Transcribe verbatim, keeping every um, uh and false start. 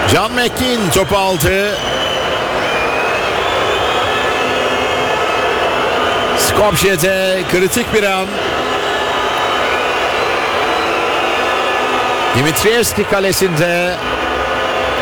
John McKean topu aldı. Skopje'de kritik bir an. Dimitrievski kalesinde